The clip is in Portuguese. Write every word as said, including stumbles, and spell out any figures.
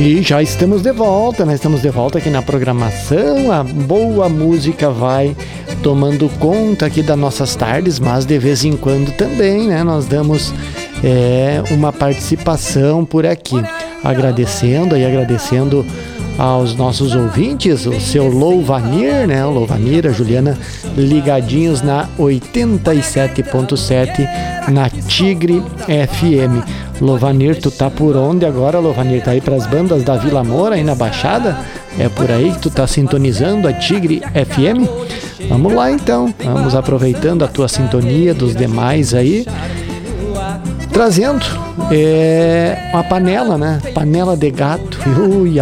E já estamos de volta, nós estamos de volta aqui na programação. A boa música vai tomando conta aqui das nossas tardes, mas de vez em quando também, né? Nós damos é, uma participação por aqui. Agradecendo e agradecendo aos nossos ouvintes, o seu Louvanir, né? O Louvanir, a Juliana, ligadinhos na oitenta e sete ponto sete na Tigre F M. Louvanir, tu tá por onde agora, Louvanir? Tá aí pras bandas da Vila Moura, aí na Baixada? É por aí que tu tá sintonizando a Tigre F M? Vamos lá então, vamos aproveitando a tua sintonia dos demais aí, trazendo é, uma panela, né? Panela de gato. Ui,